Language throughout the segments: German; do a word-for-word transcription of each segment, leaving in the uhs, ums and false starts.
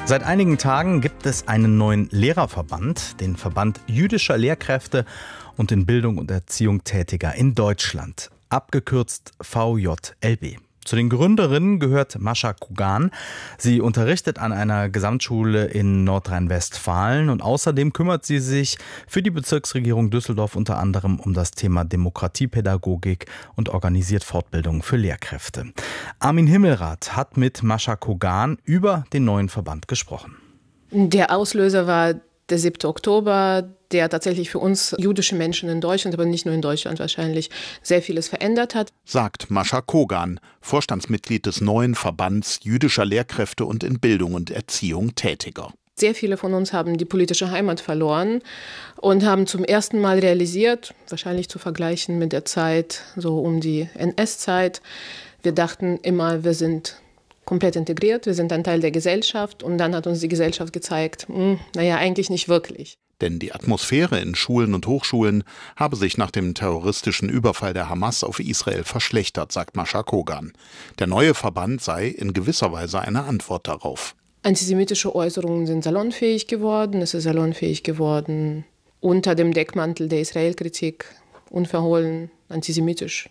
Seit einigen Tagen gibt es einen neuen Lehrerverband, den Verband jüdischer Lehrkräfte und in Bildung und Erziehung Tätiger in Deutschland, abgekürzt V J L B. Zu den Gründerinnen gehört Mascha Kogan. Sie unterrichtet an einer Gesamtschule in Nordrhein-Westfalen und außerdem kümmert sie sich für die Bezirksregierung Düsseldorf unter anderem um das Thema Demokratiepädagogik und organisiert Fortbildungen für Lehrkräfte. Armin Himmelrath hat mit Mascha Kogan über den neuen Verband gesprochen. Der Auslöser war der siebte Oktober, der tatsächlich für uns jüdische Menschen in Deutschland, aber nicht nur in Deutschland wahrscheinlich, sehr vieles verändert hat. Sagt Mascha Kogan, Vorstandsmitglied des neuen Verbands jüdischer Lehrkräfte und in Bildung und Erziehung Tätiger. Sehr viele von uns haben die politische Heimat verloren und haben zum ersten Mal realisiert, wahrscheinlich zu vergleichen mit der Zeit so um die N S-Zeit, wir dachten immer, wir sind komplett integriert, wir sind ein Teil der Gesellschaft und dann hat uns die Gesellschaft gezeigt, mh, naja, eigentlich nicht wirklich. Denn die Atmosphäre in Schulen und Hochschulen habe sich nach dem terroristischen Überfall der Hamas auf Israel verschlechtert, sagt Mascha Kogan. Der neue Verband sei in gewisser Weise eine Antwort darauf. Antisemitische Äußerungen sind salonfähig geworden, es ist salonfähig geworden, unter dem Deckmantel der Israel-Kritik unverhohlen antisemitisch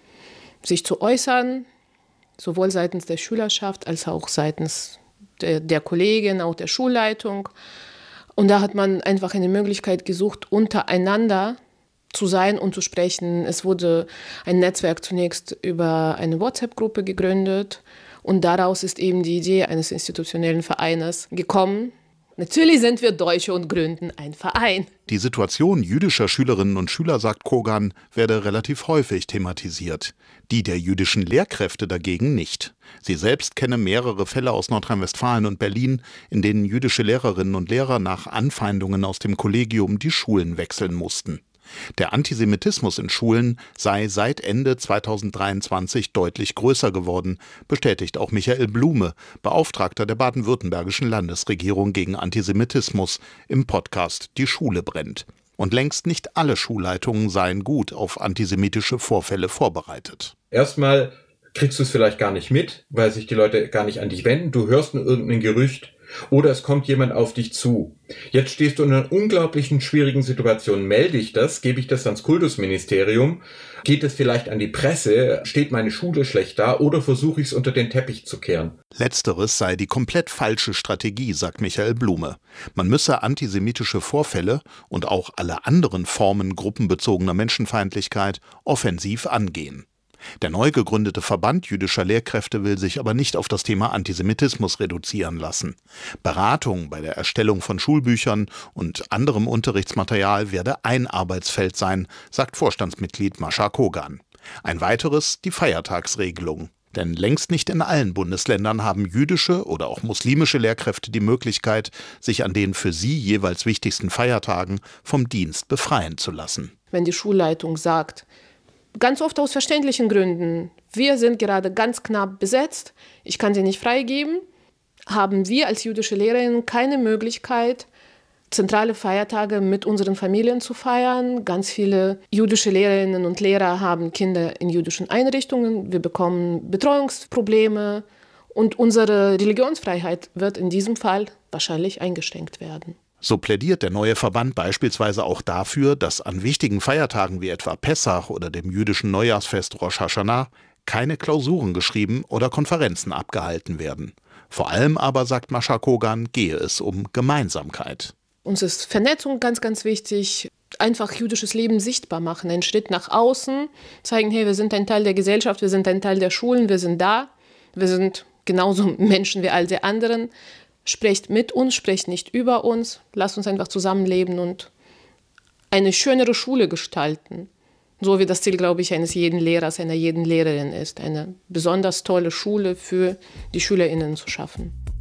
sich zu äußern, sowohl seitens der Schülerschaft als auch seitens der, der Kollegin, auch der Schulleitung. Und da hat man einfach eine Möglichkeit gesucht, untereinander zu sein und zu sprechen. Es wurde ein Netzwerk zunächst über eine WhatsApp-Gruppe gegründet und daraus ist eben die Idee eines institutionellen Vereines gekommen. Natürlich sind wir Deutsche und gründen einen Verein. Die Situation jüdischer Schülerinnen und Schüler, sagt Kogan, werde relativ häufig thematisiert. Die der jüdischen Lehrkräfte dagegen nicht. Sie selbst kenne mehrere Fälle aus Nordrhein-Westfalen und Berlin, in denen jüdische Lehrerinnen und Lehrer nach Anfeindungen aus dem Kollegium die Schulen wechseln mussten. Der Antisemitismus in Schulen sei seit Ende zweitausenddreiundzwanzig deutlich größer geworden, bestätigt auch Michael Blume, Beauftragter der baden-württembergischen Landesregierung gegen Antisemitismus, im Podcast Die Schule brennt. Und längst nicht alle Schulleitungen seien gut auf antisemitische Vorfälle vorbereitet. Erstmal kriegst du es vielleicht gar nicht mit, weil sich die Leute gar nicht an dich wenden. Du hörst nur irgendein Gerücht. Oder es kommt jemand auf dich zu. Jetzt stehst du in einer unglaublichen schwierigen Situation. Melde ich das? Gebe ich das ans Kultusministerium? Geht es vielleicht an die Presse? Steht meine Schule schlecht da? Oder versuche ich es unter den Teppich zu kehren? Letzteres sei die komplett falsche Strategie, sagt Michael Blume. Man müsse antisemitische Vorfälle und auch alle anderen Formen gruppenbezogener Menschenfeindlichkeit offensiv angehen. Der neu gegründete Verband jüdischer Lehrkräfte will sich aber nicht auf das Thema Antisemitismus reduzieren lassen. Beratung bei der Erstellung von Schulbüchern und anderem Unterrichtsmaterial werde ein Arbeitsfeld sein, sagt Vorstandsmitglied Mascha Kogan. Ein weiteres die Feiertagsregelung. Denn längst nicht in allen Bundesländern haben jüdische oder auch muslimische Lehrkräfte die Möglichkeit, sich an den für sie jeweils wichtigsten Feiertagen vom Dienst befreien zu lassen. Wenn die Schulleitung sagt, ganz oft aus verständlichen Gründen, wir sind gerade ganz knapp besetzt, ich kann sie nicht freigeben, haben wir als jüdische Lehrerinnen keine Möglichkeit, zentrale Feiertage mit unseren Familien zu feiern. Ganz viele jüdische Lehrerinnen und Lehrer haben Kinder in jüdischen Einrichtungen, wir bekommen Betreuungsprobleme und unsere Religionsfreiheit wird in diesem Fall wahrscheinlich eingeschränkt werden. So plädiert der neue Verband beispielsweise auch dafür, dass an wichtigen Feiertagen wie etwa Pessach oder dem jüdischen Neujahrsfest Rosh Hashanah keine Klausuren geschrieben oder Konferenzen abgehalten werden. Vor allem aber, sagt Mascha Kogan, gehe es um Gemeinsamkeit. Uns ist Vernetzung ganz, ganz wichtig. Einfach jüdisches Leben sichtbar machen, einen Schritt nach außen, zeigen, hey, wir sind ein Teil der Gesellschaft, wir sind ein Teil der Schulen, wir sind da, wir sind genauso Menschen wie all die anderen. Sprecht mit uns, sprecht nicht über uns, lasst uns einfach zusammenleben und eine schönere Schule gestalten. So wie das Ziel, glaube ich, eines jeden Lehrers, einer jeden Lehrerin ist, eine besonders tolle Schule für die SchülerInnen zu schaffen.